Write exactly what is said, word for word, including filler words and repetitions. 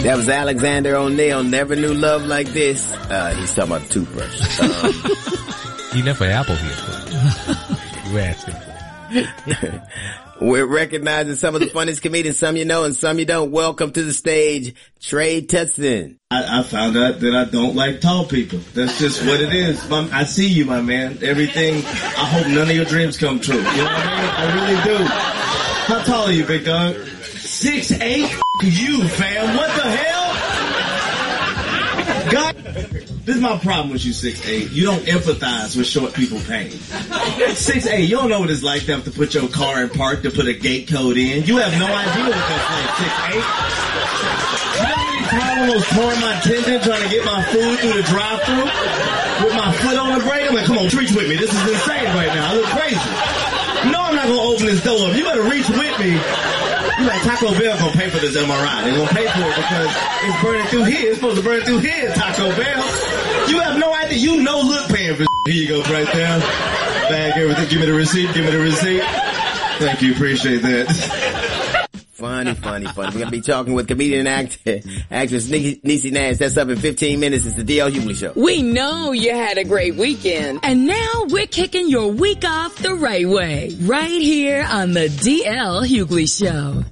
That was Alexander O'Neal. Never knew love like this. Uh, he's talking about toothbrush. Um, you never Apple here. You asking. We're recognizing some of the funniest comedians, some you know and some you don't. Welcome to the stage, Trey Tutson. I, I found out that I don't like tall people. That's just what it is. My, I see you, my man. Everything, I hope none of your dreams come true. You know what I mean? I really do. How tall are you, big dog? six eight? You, fam. What the hell? God. This is my problem with you, six eight. You don't empathize with short people pain. six eight, you don't know what it's like to have to put your car in park to put a gate code in. You have no idea what that's like, six eight. You know how many times I almost tore my tendon trying to get my food through the drive-thru with my foot on the brake? I'm like, come on, reach with me. This is insane right now. I look crazy. No, I'm not going to open this door up. You better reach with me. You like, Taco Bell gonna pay for this M R I. They're gonna pay for it because it's burning through here. It's supposed to burn through here, Taco Bell. You have no idea. You know look paying for Here you go, right there. Bag everything. Give me the receipt. Give me the receipt. Thank you. Appreciate that. Funny, funny, funny. We're going to be talking with comedian and actor, actress Niecy Nash. That's up in fifteen minutes. It's the D L Hughley Show. We know you had a great weekend. And now we're kicking your week off the right way. Right here on the D L Hughley Show.